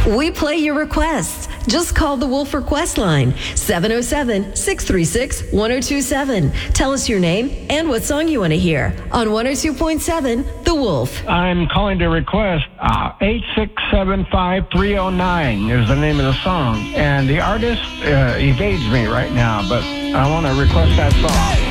We play your requests. Just call the Wolf Request line, 707-636-1027. Tell us your name and what song you want to hear on 102.7 The Wolf. I'm calling to request 8675309 is the name of the song. And the artist evades me right now, but I want to request that song.